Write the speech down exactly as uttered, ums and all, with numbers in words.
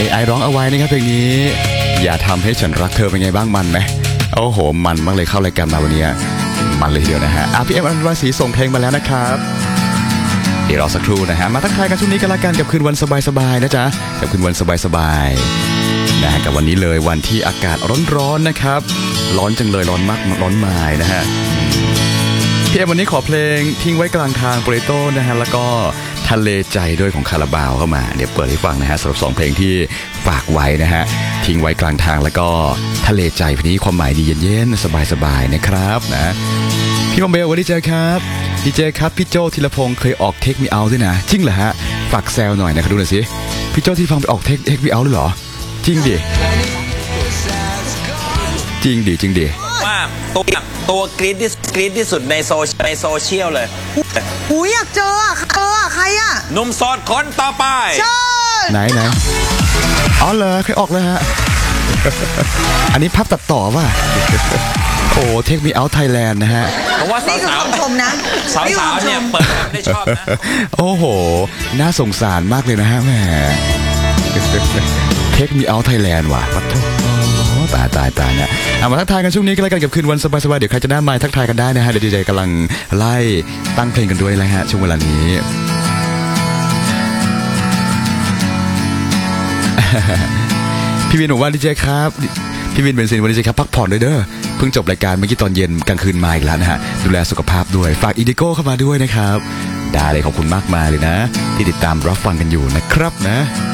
เอ ไอ ร้องเอาไว้นะครับเพลงนี้อย่าทำให้ฉันรักเธอเป็นไงบ้างมันไหมโอ้โหมันมากเลยเข้ารายการมาวันนี้มันเลยทีเดียวนะฮะอ่ะพี่เอ็มอันวาสีส่งเพลงมาแล้วนะครับเดี๋ยวรอสักครู่นะฮะมาทักทายกันช่วงนี้กันละกันกับคืนวันสบายๆนะจ๊ะกับคืนวันสบายๆนะฮะกับวันนี้เลยวันที่อากาศร้อนๆนะครับร้อนจังเลยร้อนมากร้อนมายนะฮะพี่เอ็มวันนี้ขอเพลงทิ้งไว้กลางทางโปรโตนะฮะแล้วก็ทะเลใจด้วยของคาราบาวเข้ามาเดี๋ยวเปิดให้ฟังนะฮะสำหรับสองเพลงที่ฝากไว้นะฮะทิ้งไว้กลางทางแล้วก็ทะเลใจเพลงนี้ความหมายดีเย็นๆสบายๆนะครับนะพี่บอมเบลวันนี้เจอครับดีเจครับพี่โจธีรพงศ์เคยออกเทคมีเอาด้วยนะจริงเหรอฮะฝากแซวหน่อยนะครับดูหน่อยสิพี่โจธีรพงศ์ไปออกเทคเทคมีเอาเลยเหรอจริงดิจริงดิจริงดิว่าตัวตัวกรี๊ดที่กรี๊ดที่สุดในโซในโซเชียลเลยหูอยากเจออ่ะเจออ่ะใครอ่ะหนุ่มโสดคนต่อไปไหนไหนอ๋อเหรอเคยออกเลยฮะอันนี้ภาพตัดต่อป่ะโอ้เทคมีเอาไทยแลนด์นะฮะเพราะว่าสาวๆชมนะสาวๆเนี่ยเปิดไม่ได้ชอบนะโอ้โหน่าสงสารมากเลยนะฮะแหมเทคมีเอาไทยแลนด์ว่ะปัดตายตายตายเนี่ยเอามาทักทายกันช่วงนี้ก็แล้วกันกับคืนวันสบายๆเดี๋ยวใครจะได้มาทักทายกันได้นะฮะเดี๋ยวดีเจกำลังไล่ตั้งเพลงกันด้วยเลยฮะช่วงเวลานี้พี่วินบอกว่าดีเจครับพี่วินเป็นสินวันดีเจครับพักผ่อนด้วยเด้อเพิ่งจบรายการเมื่อกี้ตอนเย็นกลางคืนมาอีกแล้วนะฮะดูแลสุขภาพด้วยฝากอีดิโก้เข้ามาด้วยนะครับได้เลยขอบคุณมากมายเลยนะที่ติดตามรับฟังกันอยู่นะครับนะ